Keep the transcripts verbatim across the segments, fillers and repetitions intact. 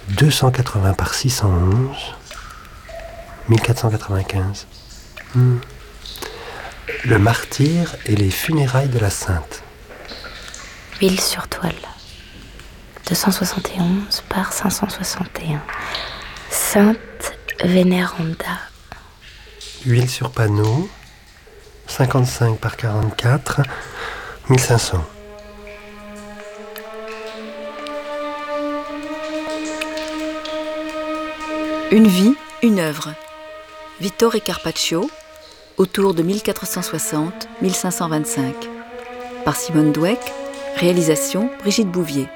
deux cent quatre-vingts par six cent onze, mille quatre cent quatre-vingt-quinze. Hmm. Le martyre et les funérailles de la Sainte. Huile sur toile. deux cent soixante et onze par cinq cent soixante et un. Sainte Vénéranda. Huile sur panneau. cinquante-cinq par quarante-quatre, mille cinq cents. Une vie, une œuvre. Vittore Carpaccio, autour de mille quatre cent soixante à mille cinq cent vingt-cinq. Par Simone Dweck, réalisation Brigitte Bouvier.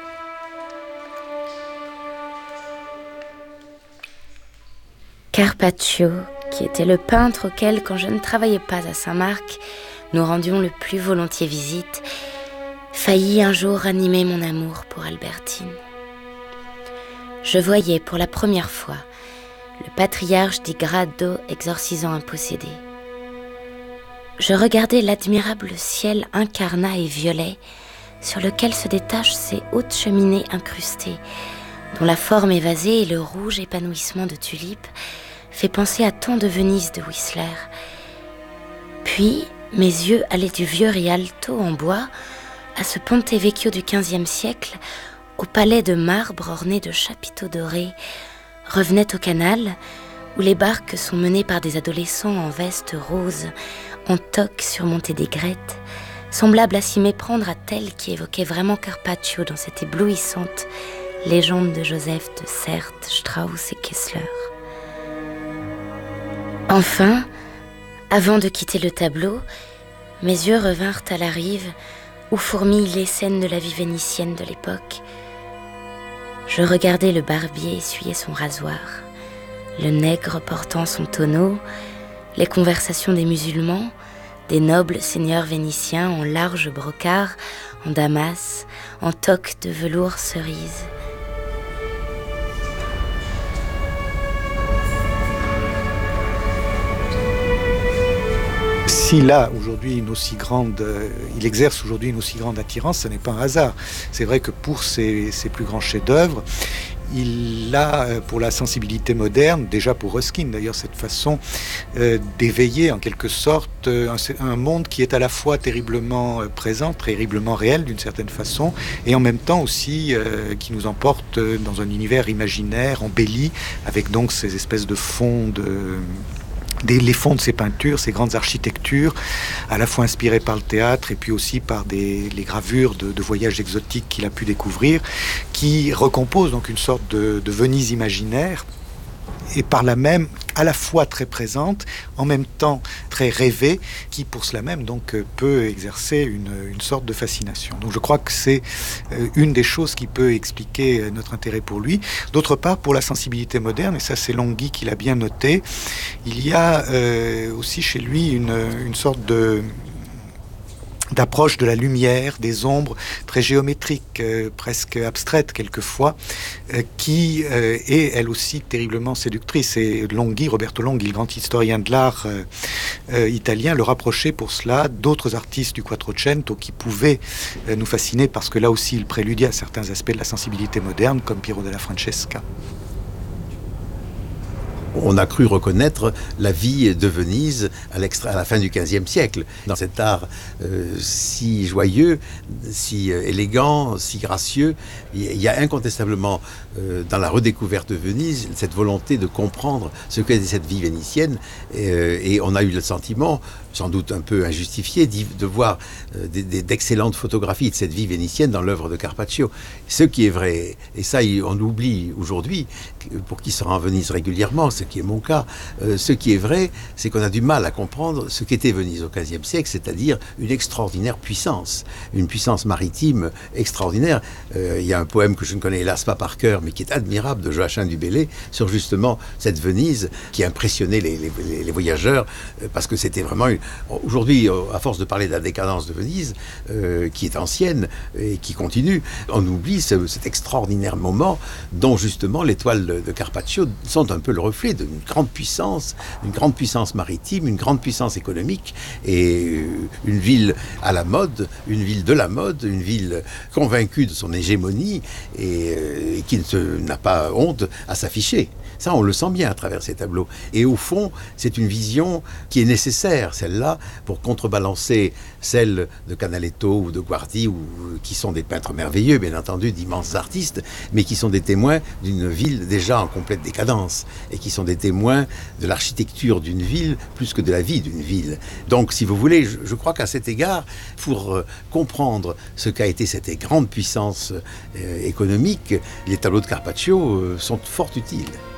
Carpaccio, qui était le peintre auquel, quand je ne travaillais pas à Saint-Marc, nous rendions le plus volontiers visite, faillit un jour ranimer mon amour pour Albertine. Je voyais pour la première fois le patriarche di Grado exorcisant un possédé. Je regardais l'admirable ciel incarnat et violet sur lequel se détachent ces hautes cheminées incrustées, dont la forme évasée et le rouge épanouissement de tulipes fait penser à tant de Venise de Whistler. Puis, mes yeux allaient du vieux Rialto en bois à ce Ponte Vecchio du quinzième siècle, au palais de marbre orné de chapiteaux dorés, revenaient au canal, où les barques sont menées par des adolescents en vestes roses, en toques surmontées d'aigrettes, semblables à s'y méprendre à telles qui évoquaient vraiment Carpaccio dans cette éblouissante légende de Joseph de Sert, Strauss et Kessler. Enfin, avant de quitter le tableau, mes yeux revinrent à la rive où fourmillent les scènes de la vie vénitienne de l'époque. Je regardais le barbier essuyer son rasoir, le nègre portant son tonneau, les conversations des musulmans, des nobles seigneurs vénitiens en large brocart, en damas, en toques de velours cerise. S'il a aujourd'hui une aussi grande, euh, il exerce aujourd'hui une aussi grande attirance, ce n'est pas un hasard. C'est vrai que pour ses, ses plus grands chefs-d'œuvre, il a, euh, pour la sensibilité moderne, déjà pour Ruskin d'ailleurs, cette façon euh, d'éveiller en quelque sorte euh, un, un monde qui est à la fois terriblement euh, présent, terriblement réel d'une certaine façon, et en même temps aussi euh, qui nous emporte euh, dans un univers imaginaire, embelli, avec donc ces espèces de fonds de... Des, les fonds de ces peintures, ces grandes architectures, à la fois inspirées par le théâtre et puis aussi par des, les gravures de, de voyages exotiques qu'il a pu découvrir, qui recomposent donc une sorte de, de Venise imaginaire, et par là même à la fois très présente, en même temps très rêvée, qui pour cela même donc peut exercer une, une sorte de fascination. Donc je crois que c'est une des choses qui peut expliquer notre intérêt pour lui. D'autre part, pour la sensibilité moderne, et ça c'est Longhi qui l'a bien noté, il y a euh, aussi chez lui une, une sorte de d'approche de la lumière, des ombres très géométriques, euh, presque abstraites quelquefois, euh, qui euh, est elle aussi terriblement séductrice. Et Longhi, Roberto Longhi, le grand historien de l'art euh, euh, italien, le rapprochait pour cela d'autres artistes du Quattrocento qui pouvaient euh, nous fasciner parce que là aussi il préludiait à certains aspects de la sensibilité moderne, comme Piero della Francesca. On a cru reconnaître la vie de Venise à, à la fin du quinzième siècle, dans cet art euh, si joyeux, si euh, élégant, si gracieux. Il y a incontestablement euh, dans la redécouverte de Venise cette volonté de comprendre ce qu'est cette vie vénitienne, euh, et on a eu le sentiment, sans doute un peu injustifié, de voir euh, des, des, d'excellentes photographies de cette vie vénitienne dans l'œuvre de Carpaccio. Ce qui est vrai, et ça on oublie aujourd'hui, pour qui se rend à Venise régulièrement, ce qui est mon cas, euh, ce qui est vrai, c'est qu'on a du mal à comprendre ce qu'était Venise au quinzième siècle, c'est-à-dire une extraordinaire puissance, une puissance maritime extraordinaire. Euh, il y a un poème que je ne connais hélas pas par cœur, mais qui est admirable, de Joachim du Bellay, sur justement cette Venise qui impressionnait les, les, les voyageurs, euh, parce que c'était vraiment une... Aujourd'hui, à force de parler de la décadence de Venise, euh, qui est ancienne et qui continue, on oublie ce, cet extraordinaire moment dont justement les toiles de, de Carpaccio sont un peu le reflet. camouflé d'une grande puissance, une grande puissance maritime, une grande puissance économique, et une ville à la mode, une ville de la mode, une ville convaincue de son hégémonie et, et qui ne, n'a pas honte à s'afficher. Ça, on le sent bien à travers ces tableaux. Et au fond, c'est une vision qui est nécessaire, celle-là, pour contrebalancer celle de Canaletto ou de Guardi, ou, qui sont des peintres merveilleux, bien entendu, d'immenses artistes, mais qui sont des témoins d'une ville déjà en complète décadence, et qui sont des témoins de l'architecture d'une ville plus que de la vie d'une ville. Donc, si vous voulez, je, je crois qu'à cet égard, pour euh, comprendre ce qu'a été cette grande puissance euh, économique, les tableaux de Carpaccio euh, sont fort utiles.